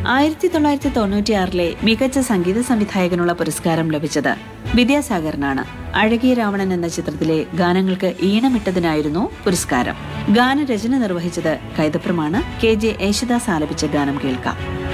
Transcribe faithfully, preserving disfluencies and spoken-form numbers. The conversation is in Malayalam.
ആയിരത്തി തൊള്ളായിരത്തി തൊണ്ണൂറ്റിയാറിലെ മികച്ച സംഗീത സംവിധായകനുള്ള പുരസ്കാരം ലഭിച്ചത് വിദ്യാസാഗറിനാണ്. അഴകിയ രാവണൻ എന്ന ചിത്രത്തിലെ ഗാനങ്ങൾക്ക് ഈണമിട്ടതിനായിരുന്നു പുരസ്കാരം. ഗാനരചന നിർവഹിച്ചത് കൈതപ്രമാണ്. കെ ജെ യേശുദാസ് ആലപിച്ച ഗാനം കേൾക്കാം.